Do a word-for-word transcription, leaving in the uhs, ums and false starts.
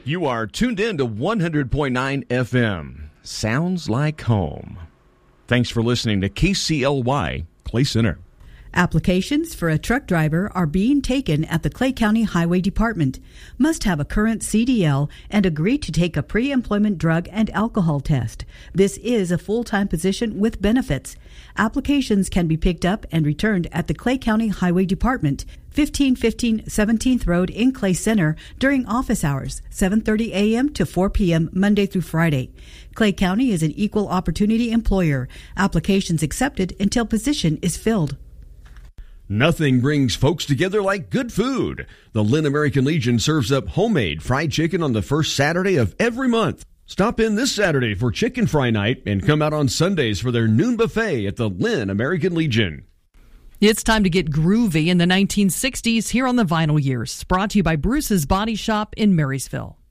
You are tuned in to one hundred point nine F M. Sounds like home. Thanks for listening to K C L Y Clay Center. Applications for a truck driver are being taken at the Clay County Highway Department. Must have a current C D L and agree to take a pre-employment drug and alcohol test. This is a full-time position with benefits. Applications can be picked up and returned at the Clay County Highway Department, fifteen fifteen seventeenth Road in Clay Center during office hours, seven thirty a.m. to four p.m. Monday through Friday. Clay County is an equal opportunity employer. Applications accepted until position is filled. Nothing brings folks together like good food. The Lynn American Legion serves up homemade fried chicken on the first Saturday of every month. Stop in this Saturday for chicken fry night and come out on Sundays for their noon buffet at the Lynn American Legion. It's time to get groovy in the nineteen sixties here on the Vinyl Years. Brought to you by Bruce's Body Shop in Marysville.